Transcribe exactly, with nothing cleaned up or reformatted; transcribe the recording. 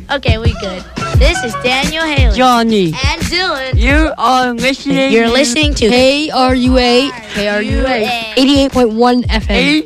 Okay, we good. This is Daniel Haley. Johnny. And Dylan. You are listening. You're listening to K R U A K R U A eighty-eight point one F M.